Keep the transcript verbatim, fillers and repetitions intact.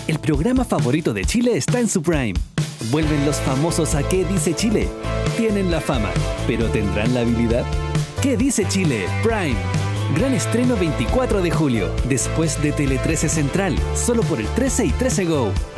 El programa favorito de Chile está en su prime. Vuelven los famosos a ¿Qué dice Chile? Tienen la fama, pero ¿tendrán la habilidad? ¿Qué dice Chile? Prime. Gran estreno veinticuatro de julio, después de Tele trece Central, solo por el trece y trece Go.